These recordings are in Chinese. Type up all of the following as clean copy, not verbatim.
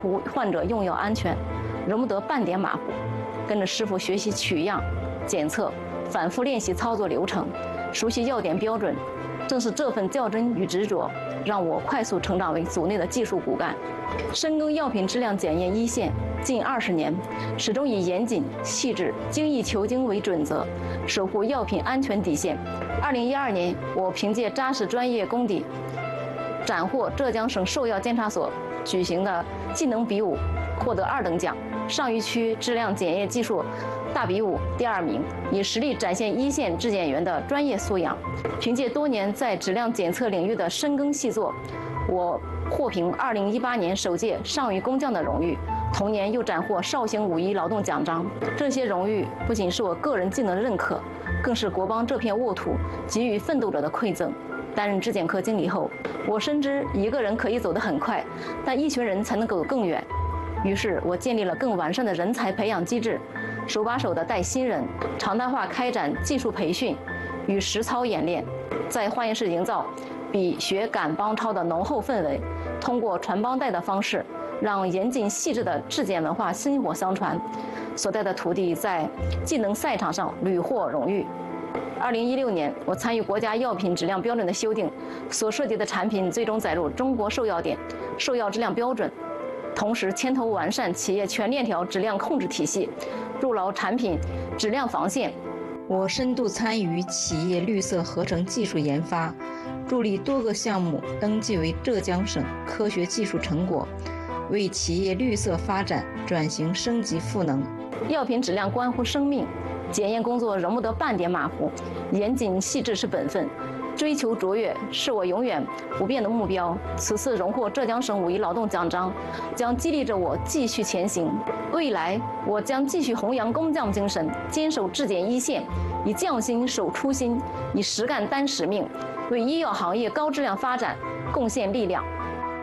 患者用药安全，容不得半点马虎。跟着师傅学习取样、检测，反复练习操作流程，熟悉药典标准。正是这份较真与执着，让我快速成长为组内的技术骨干，深耕药品质量检验一线近20年，始终以严谨、细致、精益求精为准则，守护药品安全底线。2012年，我凭借扎实专业功底，斩获浙江省兽药监察所举行的技能比武，获得2等奖，上虞区质量检验技术大比武第2名，以实力展现一线质检员的专业素养。凭借多年在质量检测领域的深耕细作，我获评2018年首届上虞工匠的荣誉，同年又斩获绍兴5一劳动奖章。这些荣誉不仅是我个人技能的认可，更是国邦这片沃土给予奋斗者的馈赠。担任质检科经理后，我深知一个人可以走得很快，但一群人才能走更远。于是我建立了更完善的人才培养机制，手把手地带新人，常态化开展技术培训与实操演练，在化验室营造比学赶帮超的浓厚氛围，通过传帮带的方式，让严谨细致的质检文化薪火相传。所带的徒弟在技能赛场上屡获荣誉。2016年，我参与国家药品质量标准的修订，所涉及的产品最终载入中国兽药典兽药质量标准，同时牵头完善企业全链条质量控制体系，筑牢产品质量防线。 我深度参与企业绿色合成技术研发，助力多个项目登记为浙江省科学技术成果，为企业绿色发展转型升级赋能。 药品质量关乎生命，检验工作容不得半点马虎，严谨细致是本分，追求卓越是我永远不变的目标。此次荣获浙江省5一劳动奖章，将激励着我继续前行。未来，我将继续弘扬工匠精神，坚守质检一线，以匠心守初心，以实干担使命，为医药行业高质量发展贡献力量。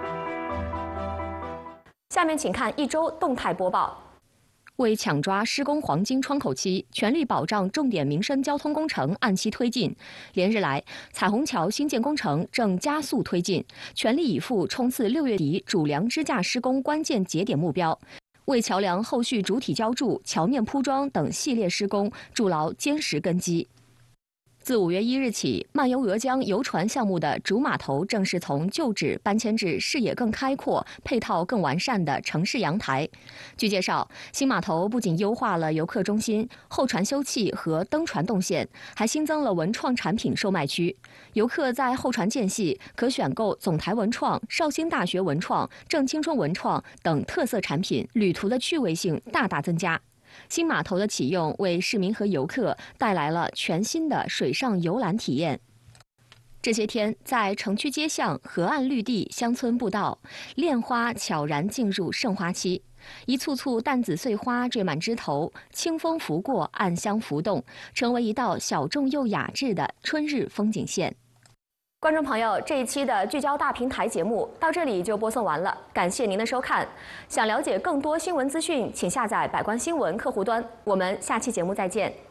下面请看1周动态播报。为抢抓施工黄金窗口期，全力保障重点民生交通工程按期推进。连日来，彩虹桥新建工程正加速推进，全力以赴冲刺6月底主梁支架施工关键节点目标，为桥梁后续主体浇筑、桥面铺装等系列施工筑牢坚实根基。自5月1日起，漫游鹅江游船项目的主码头正式从旧址搬迁至视野更开阔、配套更完善的城市阳台。据介绍，新码头不仅优化了游客中心、候船休憩和登船动线，还新增了文创产品售卖区。游客在候船间隙可选购总台文创、绍兴大学文创、正青春文创等特色产品，旅途的趣味性大大增加。新码头的启用为市民和游客带来了全新的水上游览体验。这些天，在城区街巷、河岸绿地、乡村步道，恋花悄然进入盛花期，一簇簇淡紫穗花缀满枝头，清风拂过，暗香浮动，成为一道小众又雅致的春日风景线。观众朋友，这一期的聚焦大平台节目到这里就播送完了，感谢您的收看。想了解更多新闻资讯，请下载百官新闻客户端。我们下期节目再见。